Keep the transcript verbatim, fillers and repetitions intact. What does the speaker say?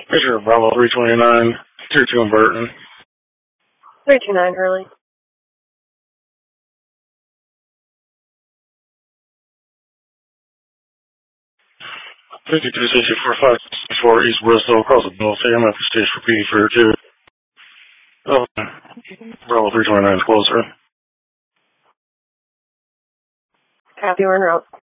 Picture of Bravo three twenty-nine, Tier two in Burton. three two nine, Hurley. fifty-two sixty-four, five sixty-four East Bristol, across the Bill. Say I'm at the stage for P D for two. Oh, Bravo three twenty-nine is closer. Copy, we're en route.